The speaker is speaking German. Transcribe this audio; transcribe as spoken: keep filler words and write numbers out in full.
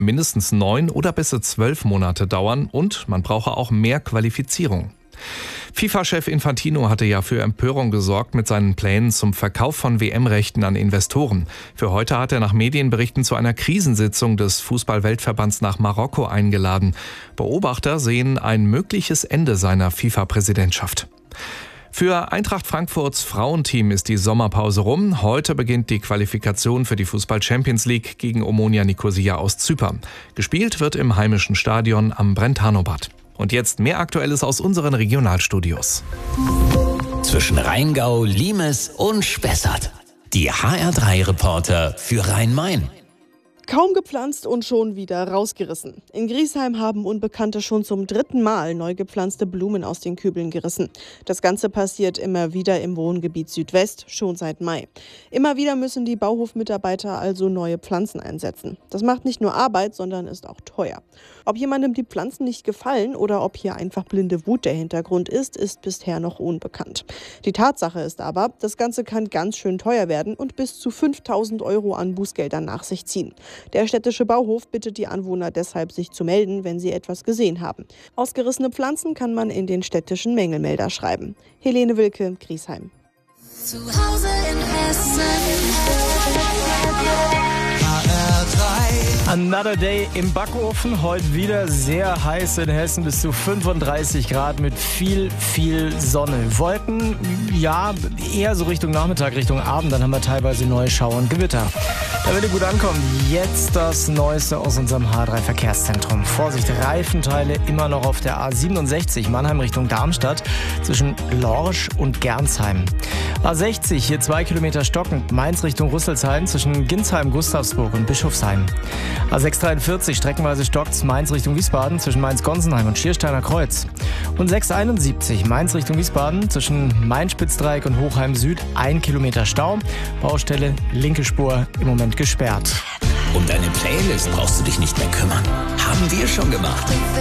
mindestens neun oder bis zu zwölf Monate dauern und man brauche auch mehr Qualifizierung. FIFA-Chef Infantino hatte ja für Empörung gesorgt mit seinen Plänen zum Verkauf von W M-Rechten an Investoren. Für heute hat er nach Medienberichten zu einer Krisensitzung des Fußball-Weltverbands nach Marokko eingeladen. Beobachter sehen ein mögliches Ende seiner FIFA-Präsidentschaft. Für Eintracht Frankfurts Frauenteam ist die Sommerpause rum. Heute beginnt die Qualifikation für die Fußball-Champions League gegen Omonia Nicosia aus Zypern. Gespielt wird im heimischen Stadion am Brentano-Bad. Und jetzt mehr Aktuelles aus unseren Regionalstudios. Zwischen Rheingau, Limes und Spessart. Die H R drei Reporter für Rhein-Main. Kaum gepflanzt und schon wieder rausgerissen. In Griesheim haben Unbekannte schon zum dritten Mal neu gepflanzte Blumen aus den Kübeln gerissen. Das Ganze passiert immer wieder im Wohngebiet Südwest, schon seit Mai. Immer wieder müssen die Bauhofmitarbeiter also neue Pflanzen einsetzen. Das macht nicht nur Arbeit, sondern ist auch teuer. Ob jemandem die Pflanzen nicht gefallen oder ob hier einfach blinde Wut der Hintergrund ist, ist bisher noch unbekannt. Die Tatsache ist aber, das Ganze kann ganz schön teuer werden und bis zu fünftausend Euro an Bußgeldern nach sich ziehen. Der städtische Bauhof bittet die Anwohner deshalb, sich zu melden, wenn sie etwas gesehen haben. Ausgerissene Pflanzen kann man in den städtischen Mängelmelder schreiben. Helene Wilke, Griesheim. Zu Hause in Hessen. Another Day im Backofen, heute wieder sehr heiß in Hessen, bis zu fünfunddreißig Grad mit viel, viel Sonne. Wolken, ja, eher so Richtung Nachmittag, Richtung Abend, dann haben wir teilweise neue Schauer und Gewitter. Da wird ihr gut ankommen. Jetzt das Neueste aus unserem H drei Verkehrszentrum. Vorsicht, Reifenteile immer noch auf der A siebenundsechzig, Mannheim Richtung Darmstadt, zwischen Lorsch und Gernsheim. A sechzig, hier zwei Kilometer stockend, Mainz Richtung Rüsselsheim, zwischen Ginsheim, Gustavsburg und Bischofsheim. A sechshundertdreiundvierzig, streckenweise stockt Mainz Richtung Wiesbaden, zwischen Mainz-Gonsenheim und Schiersteiner Kreuz. Und sechshunderteinundsiebzig, Mainz Richtung Wiesbaden, zwischen Main-Spitzdreieck und Hochheim Süd, ein Kilometer Stau. Baustelle, linke Spur, im Moment gesperrt. Um deine Playlist brauchst du dich nicht mehr kümmern. Haben wir schon gemacht.